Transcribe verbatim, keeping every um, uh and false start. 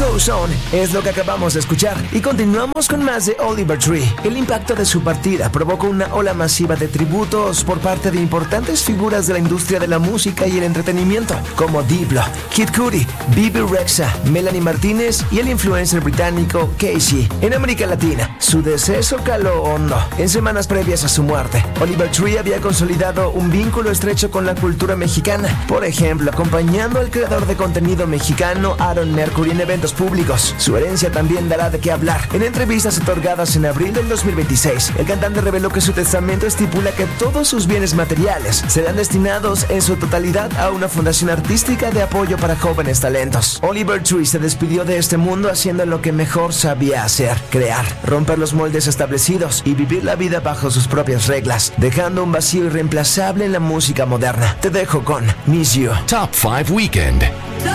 Goes On es lo que acabamos de escuchar y continuamos con más de Oliver Tree. El impacto de su partida provocó una ola masiva de tributos por parte de importantes figuras de la industria de la música y el entretenimiento, como Diplo, Kid Cudi, Bebe Rexha, Melanie Martínez y el influencer británico Casey. En América Latina, su deceso caló hondo. En semanas previas a su muerte, Oliver Tree había consolidado un vínculo estrecho con la cultura mexicana, por ejemplo, acompañando al creador de contenido mexicano Aaron Mercury en eventos públicos. Su herencia también dará de qué hablar. En entrevistas otorgadas en abril del dos mil veintiséis, el cantante reveló que su testamento estipula que todos sus bienes materiales serán destinados en su totalidad a una fundación artística de apoyo para jóvenes talentos. Oliver Tree se despidió de este mundo haciendo lo que mejor sabía hacer: crear, romper los moldes establecidos y vivir la vida bajo sus propias reglas, dejando un vacío irreemplazable en la música moderna. Te dejo con Miss You. Top five Weekend.